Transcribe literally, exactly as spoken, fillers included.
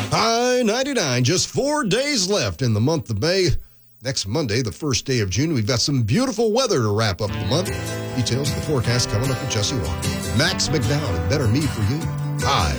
High ninety-nine, just four days left in the month of May. Next Monday, the first day of June, we've got some beautiful weather to wrap up the month. Details of the forecast coming up with Jesse Walker. Max McDowell and Better Me for You. High